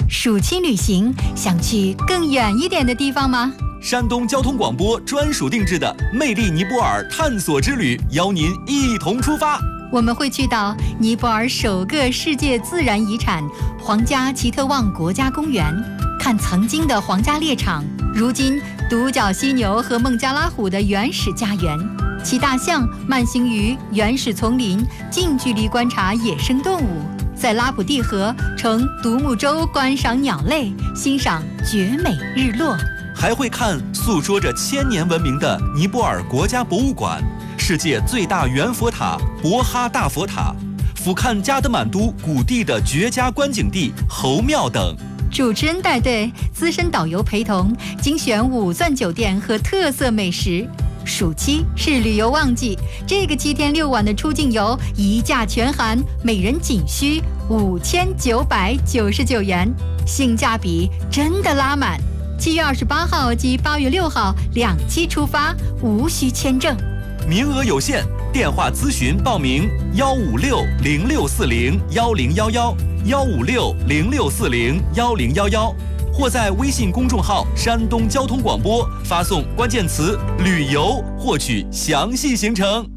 暑期旅行，想去更远一点的地方吗？ 山东交通广播专属定制的魅力尼泊尔探索之旅，邀您一同出发。 我们会去到尼泊尔首个世界自然遗产皇家奇特旺国家公园，看曾经的皇家猎场，如今独角犀牛和孟加拉虎的原始家园，骑大象慢行于原始丛林，近距离观察野生动物，在拉普蒂河乘独木舟观赏鸟类，欣赏绝美日落。 还会看诉说着1000年文明的尼泊尔国家博物馆，世界最大圆佛塔博哈大佛塔，俯瞰加德满都谷地的绝佳观景地猴庙等。 主持人带队，资深导游陪同，精选5钻酒店和特色美食。暑期是旅游旺季，这个7天6晚的出境游一价全含，每人仅需5999元，性价比真的拉满。7月28号及8月6号2期出发，无需签证， 名额有限，电话咨询报名15606401011，15606401011，或在微信公众号山东交通广播发送关键词旅游获取详细行程。